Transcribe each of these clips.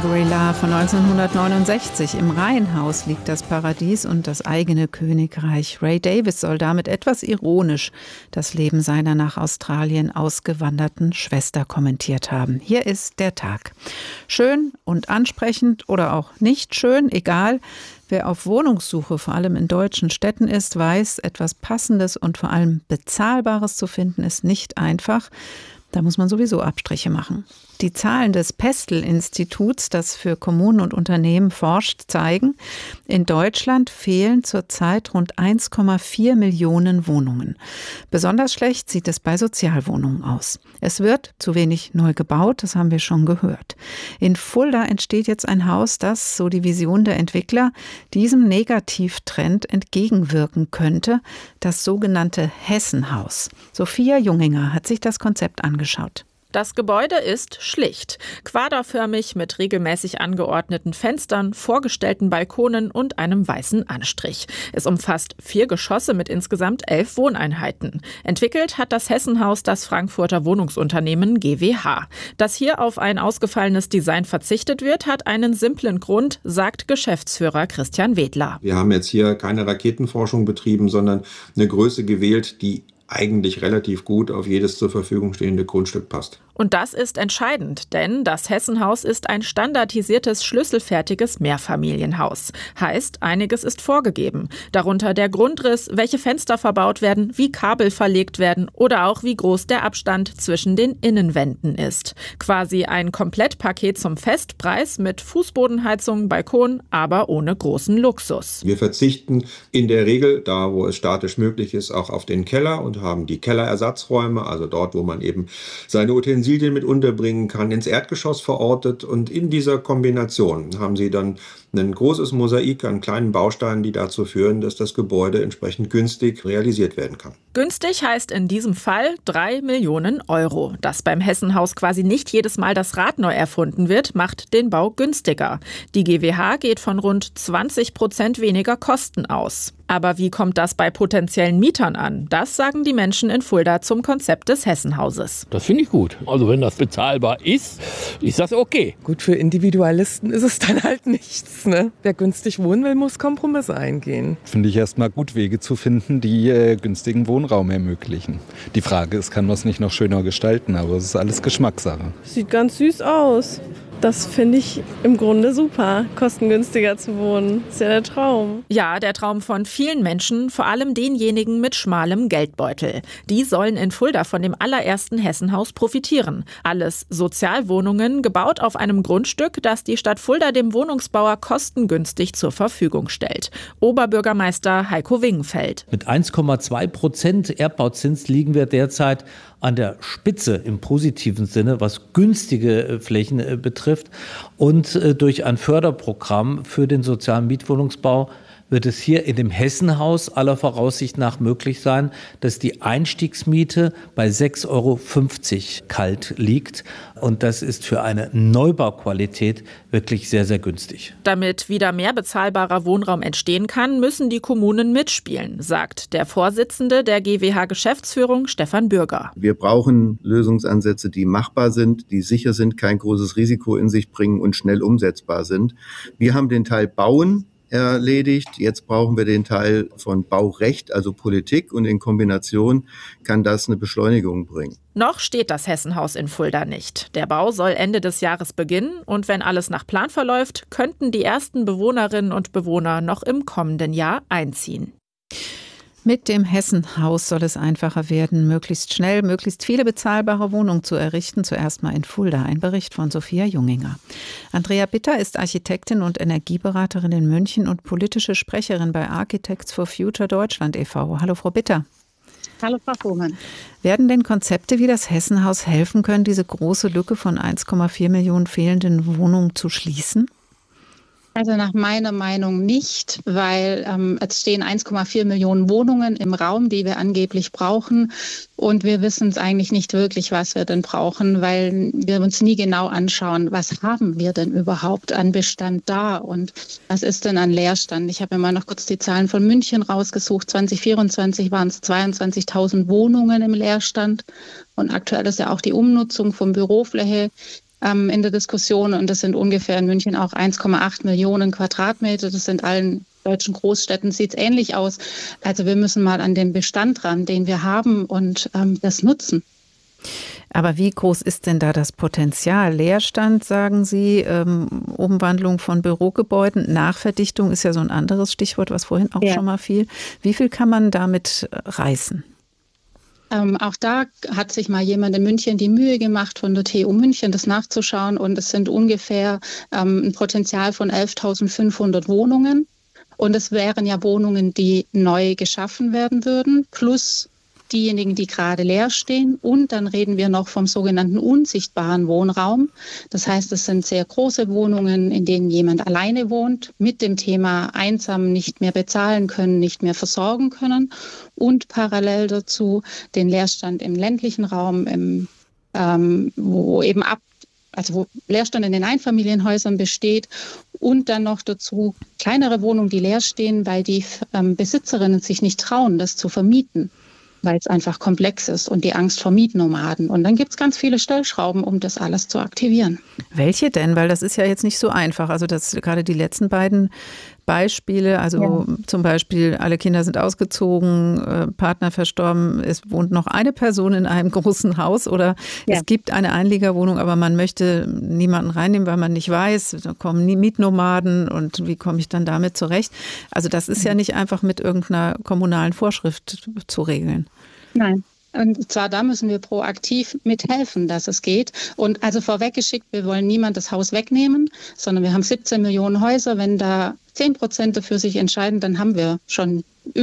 Shangri-La von 1969. Im Reihenhaus liegt das Paradies und das eigene Königreich. Ray Davies soll damit etwas ironisch das Leben seiner nach Australien ausgewanderten Schwester kommentiert haben. Hier ist der Tag. Schön und ansprechend oder auch nicht schön, egal. Wer auf Wohnungssuche, vor allem in deutschen Städten ist, weiß, etwas Passendes und vor allem Bezahlbares zu finden, ist nicht einfach. Da muss man sowieso Abstriche machen. Die Zahlen des Pestel-Instituts, das für Kommunen und Unternehmen forscht, zeigen, in Deutschland fehlen zurzeit rund 1,4 Millionen Wohnungen. Besonders schlecht sieht es bei Sozialwohnungen aus. Es wird zu wenig neu gebaut, das haben wir schon gehört. In Fulda entsteht jetzt ein Haus, das, so die Vision der Entwickler, diesem Negativtrend entgegenwirken könnte, das sogenannte Hessenhaus. Sophia Junginger hat sich das Konzept angeschaut. Das Gebäude ist schlicht, quaderförmig mit regelmäßig angeordneten Fenstern, vorgestellten Balkonen und einem weißen Anstrich. Es umfasst 4 Geschosse mit insgesamt 11 Wohneinheiten. Entwickelt hat das Hessenhaus das Frankfurter Wohnungsunternehmen GWH. Dass hier auf ein ausgefallenes Design verzichtet wird, hat einen simplen Grund, sagt Geschäftsführer Christian Wedler. Wir haben jetzt hier keine Raketenforschung betrieben, sondern eine Größe gewählt, die eigentlich relativ gut auf jedes zur Verfügung stehende Grundstück passt. Und das ist entscheidend, denn das Hessenhaus ist ein standardisiertes, schlüsselfertiges Mehrfamilienhaus. Heißt, einiges ist vorgegeben. Darunter der Grundriss, welche Fenster verbaut werden, wie Kabel verlegt werden oder auch wie groß der Abstand zwischen den Innenwänden ist. Quasi ein Komplettpaket zum Festpreis mit Fußbodenheizung, Balkon, aber ohne großen Luxus. Wir verzichten in der Regel, da wo es statisch möglich ist, auch auf den Keller und haben die Kellerersatzräume, also dort, wo man eben seine Utensilien mit unterbringen kann, ins Erdgeschoss verortet. Und in dieser Kombination haben sie dann ein großes Mosaik an kleinen Bausteinen, die dazu führen, dass das Gebäude entsprechend günstig realisiert werden kann. Günstig heißt in diesem Fall 3 Millionen Euro. Dass beim Hessenhaus quasi nicht jedes Mal das Rad neu erfunden wird, macht den Bau günstiger. Die GWH geht von rund 20% weniger Kosten aus. Aber wie kommt das bei potenziellen Mietern an? Das sagen die Menschen in Fulda zum Konzept des Hessenhauses. Das finde ich gut. Also wenn das bezahlbar ist, ist das okay. Gut, für Individualisten ist es dann halt nichts. Ne? Wer günstig wohnen will, muss Kompromisse eingehen. Finde ich erstmal gut, Wege zu finden, die günstigen Wohnraum ermöglichen. Die Frage ist, kann man es nicht noch schöner gestalten, aber es ist alles Geschmackssache. Sieht ganz süß aus. Das finde ich im Grunde super, kostengünstiger zu wohnen. Ist ja der Traum. Ja, der Traum von vielen Menschen, vor allem denjenigen mit schmalem Geldbeutel. Die sollen in Fulda von dem allerersten Hessenhaus profitieren. Alles Sozialwohnungen, gebaut auf einem Grundstück, das die Stadt Fulda dem Wohnungsbauer kostengünstig zur Verfügung stellt. Oberbürgermeister Heiko Wingenfeld. Mit 1,2% Erdbauzins liegen wir derzeit an der Spitze im positiven Sinne, was günstige Flächen betrifft. Und durch ein Förderprogramm für den sozialen Mietwohnungsbau wird es hier in dem Hessenhaus aller Voraussicht nach möglich sein, dass die Einstiegsmiete bei 6,50 € kalt liegt. Und das ist für eine Neubauqualität wirklich sehr, sehr günstig. Damit wieder mehr bezahlbarer Wohnraum entstehen kann, müssen die Kommunen mitspielen, sagt der Vorsitzende der GWH-Geschäftsführung, Stefan Bürger. Wir brauchen Lösungsansätze, die machbar sind, die sicher sind, kein großes Risiko in sich bringen und schnell umsetzbar sind. Wir haben den Teil Bauen erledigt. Jetzt brauchen wir den Teil von Baurecht, also Politik, und in Kombination kann das eine Beschleunigung bringen. Noch steht das Hessenhaus in Fulda nicht. Der Bau soll Ende des Jahres beginnen und wenn alles nach Plan verläuft, könnten die ersten Bewohnerinnen und Bewohner noch im kommenden Jahr einziehen. Mit dem Hessenhaus soll es einfacher werden, möglichst schnell, möglichst viele bezahlbare Wohnungen zu errichten. Zuerst mal in Fulda. Ein Bericht von Sophia Junginger. Andrea Bitter ist Architektin und Energieberaterin in München und politische Sprecherin bei Architects for Future Deutschland e.V. Hallo, Frau Bitter. Hallo, Frau Fuhrmann. Werden denn Konzepte wie das Hessenhaus helfen können, diese große Lücke von 1,4 Millionen fehlenden Wohnungen zu schließen? Also nach meiner Meinung nicht, weil es stehen 1,4 Millionen Wohnungen im Raum, die wir angeblich brauchen. Und wir wissen es eigentlich nicht wirklich, was wir denn brauchen, weil wir uns nie genau anschauen, was haben wir denn überhaupt an Bestand da und was ist denn an Leerstand. Ich habe mir mal noch kurz die Zahlen von München rausgesucht. 2024 waren es 22.000 Wohnungen im Leerstand. Und aktuell ist ja auch die Umnutzung von Bürofläche in der Diskussion und das sind ungefähr in München auch 1,8 Millionen Quadratmeter. Das sind allen deutschen Großstädten, sieht es ähnlich aus. Also wir müssen mal an den Bestand ran, den wir haben und das nutzen. Aber wie groß ist denn da das Potenzial? Leerstand, sagen Sie, Umwandlung von Bürogebäuden, Nachverdichtung ist ja so ein anderes Stichwort, was vorhin auch schon mal fiel. Wie viel kann man damit reißen? Auch da hat sich mal jemand in München die Mühe gemacht, von der TU München das nachzuschauen. Und es sind ungefähr ein Potenzial von 11.500 Wohnungen. Und es wären ja Wohnungen, die neu geschaffen werden würden, plus diejenigen, die gerade leer stehen. Und dann reden wir noch vom sogenannten unsichtbaren Wohnraum. Das heißt, es sind sehr große Wohnungen, in denen jemand alleine wohnt, mit dem Thema einsam nicht mehr bezahlen können, nicht mehr versorgen können. Und parallel dazu den Leerstand im ländlichen Raum, wo Leerstand in den Einfamilienhäusern besteht und dann noch dazu kleinere Wohnungen, die leer stehen, weil die Besitzerinnen sich nicht trauen, das zu vermieten, weil es einfach komplex ist und die Angst vor Mietnomaden. Und dann gibt es ganz viele Stellschrauben, um das alles zu aktivieren. Welche denn? Weil das ist ja jetzt nicht so einfach. Also das gerade die letzten beiden Beispiele, also zum Beispiel alle Kinder sind ausgezogen, Partner verstorben, es wohnt noch eine Person in einem großen Haus oder es gibt eine Einliegerwohnung, aber man möchte niemanden reinnehmen, weil man nicht weiß, da kommen nie Mietnomaden und wie komme ich dann damit zurecht? Also das ist ja nicht einfach mit irgendeiner kommunalen Vorschrift zu regeln. Nein. Und zwar da müssen wir proaktiv mithelfen, dass es geht. Und also vorweggeschickt, wir wollen niemand das Haus wegnehmen, sondern wir haben 17 Millionen Häuser. Wenn da 10% dafür sich entscheiden, dann haben wir schon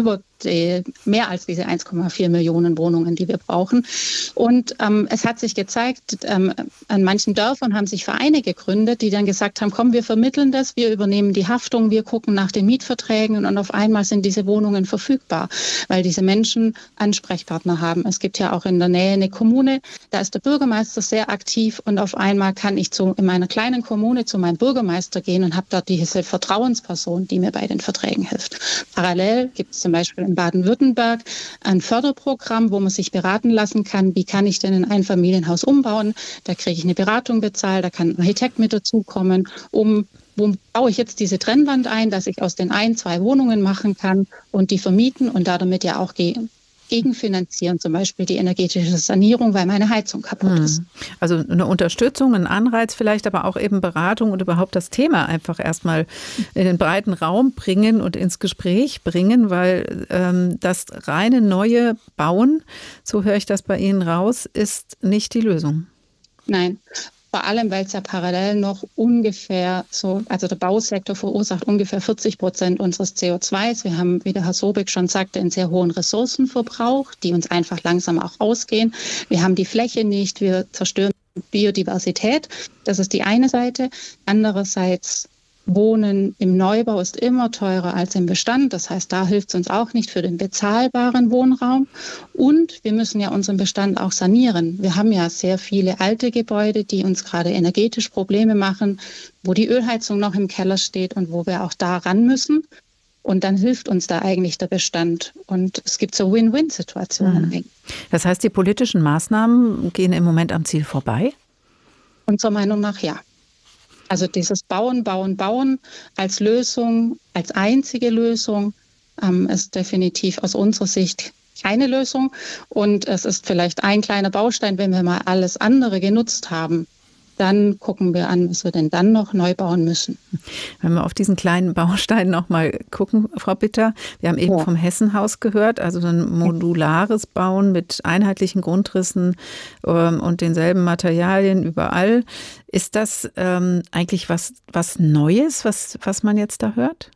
mehr als diese 1,4 Millionen Wohnungen, die wir brauchen. Und es hat sich gezeigt, an manchen Dörfern haben sich Vereine gegründet, die dann gesagt haben, komm, wir vermitteln das, wir übernehmen die Haftung, wir gucken nach den Mietverträgen und auf einmal sind diese Wohnungen verfügbar, weil diese Menschen Ansprechpartner haben. Es gibt ja auch in der Nähe eine Kommune, da ist der Bürgermeister sehr aktiv und auf einmal kann ich in meiner kleinen Kommune zu meinem Bürgermeister gehen und habe dort diese Vertrauensperson, die mir bei den Verträgen hilft. Parallel gibt es zum Beispiel in Baden-Württemberg ein Förderprogramm, wo man sich beraten lassen kann, wie kann ich denn ein Einfamilienhaus umbauen. Da kriege ich eine Beratung bezahlt, da kann ein Architekt mit dazukommen, wo baue ich jetzt diese Trennwand ein, dass ich aus den 2 Wohnungen machen kann und die vermieten und damit ja auch gegenfinanzieren, zum Beispiel die energetische Sanierung, weil meine Heizung kaputt ist. Also eine Unterstützung, ein Anreiz vielleicht, aber auch eben Beratung und überhaupt das Thema einfach erstmal in den breiten Raum bringen und ins Gespräch bringen, weil das reine neue Bauen, so höre ich das bei Ihnen raus, ist nicht die Lösung. Nein. Vor allem, weil es ja parallel noch ungefähr also der Bausektor verursacht ungefähr 40% unseres CO2s. Wir haben, wie der Herr Sobeck schon sagte, einen sehr hohen Ressourcenverbrauch, die uns einfach langsam auch ausgehen. Wir haben die Fläche nicht, wir zerstören Biodiversität. Das ist die eine Seite. Andererseits Wohnen im Neubau ist immer teurer als im Bestand. Das heißt, da hilft es uns auch nicht für den bezahlbaren Wohnraum. Und wir müssen ja unseren Bestand auch sanieren. Wir haben ja sehr viele alte Gebäude, die uns gerade energetisch Probleme machen, wo die Ölheizung noch im Keller steht und wo wir auch da ran müssen. Und dann hilft uns da eigentlich der Bestand. Und es gibt so Win-Win-Situationen. Das heißt, die politischen Maßnahmen gehen im Moment am Ziel vorbei? Unserer Meinung nach ja. Also dieses Bauen, Bauen, Bauen als Lösung, als einzige Lösung ist definitiv aus unserer Sicht keine Lösung. Und es ist vielleicht ein kleiner Baustein, wenn wir mal alles andere genutzt haben. Dann gucken wir an, was wir denn dann noch neu bauen müssen. Wenn wir auf diesen kleinen Baustein noch mal gucken, Frau Bitter, wir haben eben vom Hessenhaus gehört, also ein modulares Bauen mit einheitlichen Grundrissen und denselben Materialien überall. Ist das eigentlich was Neues, was man jetzt da hört?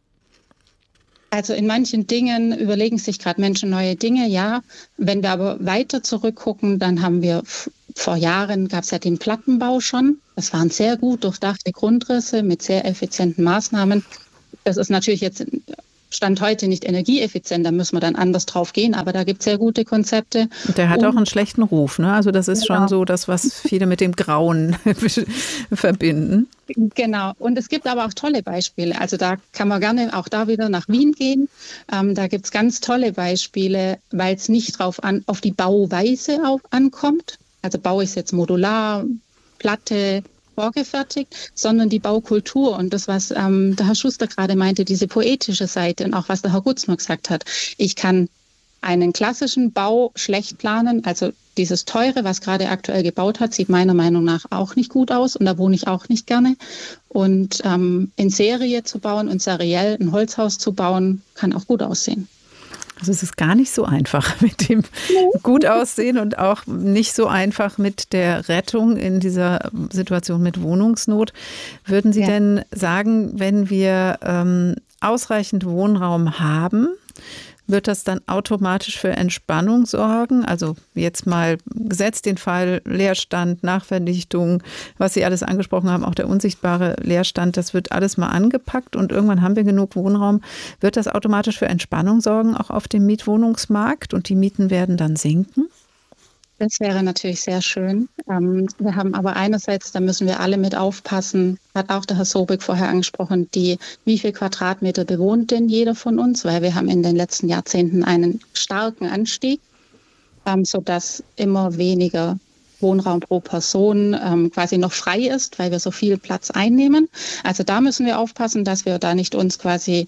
Also in manchen Dingen überlegen sich gerade Menschen neue Dinge, ja. Wenn wir aber weiter zurückgucken, dann haben wir vor Jahren gab es ja den Plattenbau schon. Das waren sehr gut durchdachte Grundrisse mit sehr effizienten Maßnahmen. Das ist natürlich jetzt Stand heute nicht energieeffizient, da müssen wir dann anders drauf gehen, aber da gibt es sehr gute Konzepte. Und der hat auch einen schlechten Ruf, ne? Also das ist schon so das, was viele mit dem Grauen verbinden. Genau, und es gibt aber auch tolle Beispiele. Also da kann man gerne auch da wieder nach Wien gehen. Da gibt es ganz tolle Beispiele, weil es nicht auf die Bauweise ankommt. Also baue ich es jetzt modular, Platte, vorgefertigt, sondern die Baukultur und das, was der Herr Schuster gerade meinte, diese poetische Seite und auch was der Herr Gutzmer gesagt hat. Ich kann einen klassischen Bau schlecht planen, also dieses Teure, was gerade aktuell gebaut hat, sieht meiner Meinung nach auch nicht gut aus und da wohne ich auch nicht gerne. Und in Serie zu bauen und seriell ein Holzhaus zu bauen, kann auch gut aussehen. Also es ist gar nicht so einfach mit dem gut aussehen und auch nicht so einfach mit der Rettung in dieser Situation mit Wohnungsnot. Würden Sie denn sagen, wenn wir ausreichend Wohnraum haben, wird das dann automatisch für Entspannung sorgen? Also jetzt mal gesetzt den Fall Leerstand, Nachverdichtung, was Sie alles angesprochen haben, auch der unsichtbare Leerstand, das wird alles mal angepackt und irgendwann haben wir genug Wohnraum. Wird das automatisch für Entspannung sorgen, auch auf dem Mietwohnungsmarkt und die Mieten werden dann sinken? Das wäre natürlich sehr schön. Wir haben aber einerseits, da müssen wir alle mit aufpassen, hat auch der Herr Sobek vorher angesprochen, wie viel Quadratmeter bewohnt denn jeder von uns, weil wir haben in den letzten Jahrzehnten einen starken Anstieg, sodass immer weniger Wohnraum pro Person quasi noch frei ist, weil wir so viel Platz einnehmen. Also da müssen wir aufpassen, dass wir da nicht uns quasi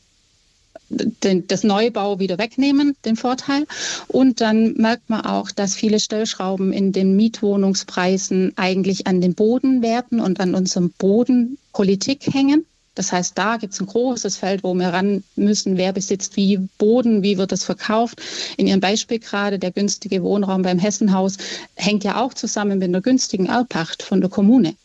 das Neubau wieder wegnehmen, den Vorteil. Und dann merkt man auch, dass viele Stellschrauben in den Mietwohnungspreisen eigentlich an den Bodenwerten und an unserem Bodenpolitik hängen. Das heißt, da gibt es ein großes Feld, wo wir ran müssen, wer besitzt wie Boden, wie wird das verkauft. In Ihrem Beispiel gerade, der günstige Wohnraum beim Hessenhaus hängt ja auch zusammen mit einer günstigen Erbpacht von der Kommune.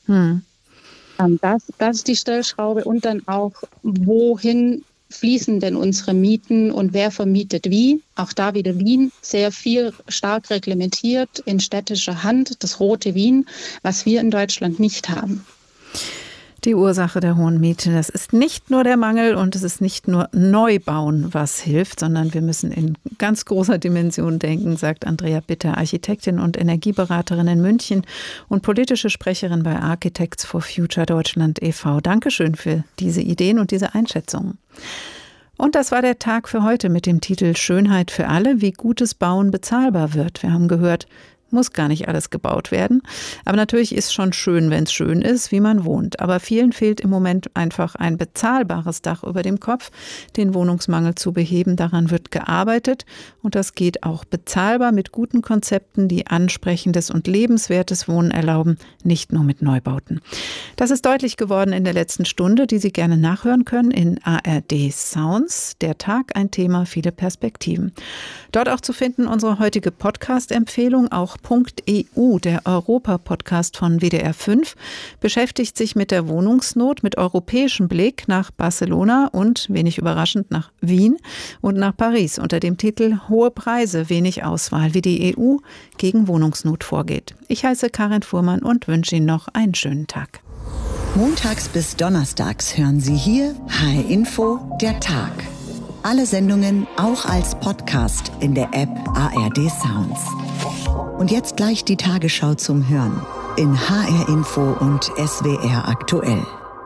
Das ist die Stellschraube. Und dann auch, wohin fließen denn unsere Mieten und wer vermietet wie? Auch da wieder Wien, sehr viel stark reglementiert in städtischer Hand, das rote Wien, was wir in Deutschland nicht haben. Die Ursache der hohen Mieten, das ist nicht nur der Mangel und es ist nicht nur Neubauen, was hilft, sondern wir müssen in ganz großer Dimension denken, sagt Andrea Bitter, Architektin und Energieberaterin in München und politische Sprecherin bei Architects for Future Deutschland e.V. Dankeschön für diese Ideen und diese Einschätzungen. Und das war der Tag für heute mit dem Titel Schönheit für alle, wie gutes Bauen bezahlbar wird. Wir haben gehört, muss gar nicht alles gebaut werden. Aber natürlich ist schon schön, wenn es schön ist, wie man wohnt. Aber vielen fehlt im Moment einfach ein bezahlbares Dach über dem Kopf, den Wohnungsmangel zu beheben. Daran wird gearbeitet und das geht auch bezahlbar mit guten Konzepten, die ansprechendes und lebenswertes Wohnen erlauben, nicht nur mit Neubauten. Das ist deutlich geworden in der letzten Stunde, die Sie gerne nachhören können in ARD Sounds. Der Tag, ein Thema, viele Perspektiven. Dort auch zu finden unsere heutige Podcast-Empfehlung, auch .eu, der Europa-Podcast von WDR 5, beschäftigt sich mit der Wohnungsnot mit europäischem Blick nach Barcelona und, wenig überraschend, nach Wien und nach Paris unter dem Titel Hohe Preise, wenig Auswahl, wie die EU gegen Wohnungsnot vorgeht. Ich heiße Karin Fuhrmann und wünsche Ihnen noch einen schönen Tag. Montags bis donnerstags hören Sie hier HR Info, der Tag. Alle Sendungen auch als Podcast in der App ARD Sounds. Und jetzt gleich die Tagesschau zum Hören in HR Info und SWR aktuell.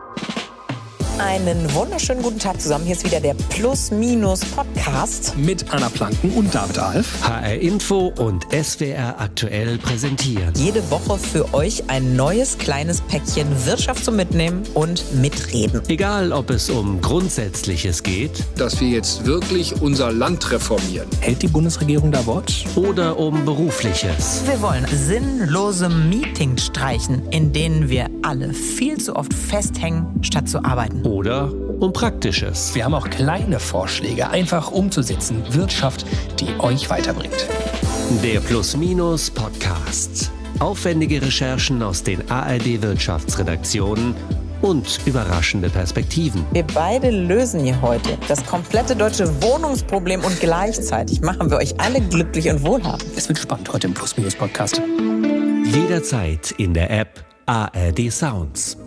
Einen wunderschönen guten Tag zusammen. Hier ist wieder der Plus-Minus-Podcast. Mit Anna Planken und David Alf. HR Info und SWR aktuell präsentieren. Jede Woche für euch ein neues kleines Päckchen Wirtschaft zum Mitnehmen und Mitreden. Egal, ob es um Grundsätzliches geht. Dass wir jetzt wirklich unser Land reformieren. Hält die Bundesregierung da Wort? Oder um Berufliches. Wir wollen sinnlose Meetings streichen, in denen wir alle viel zu oft festhängen, statt zu arbeiten. Oder um Praktisches. Wir haben auch kleine Vorschläge, einfach umzusetzen. Wirtschaft, die euch weiterbringt. Der Plus-Minus-Podcast. Aufwendige Recherchen aus den ARD-Wirtschaftsredaktionen und überraschende Perspektiven. Wir beide lösen hier heute das komplette deutsche Wohnungsproblem und gleichzeitig machen wir euch alle glücklich und wohlhabend. Es wird spannend heute im Plus-Minus-Podcast. Jederzeit in der App ARD Sounds.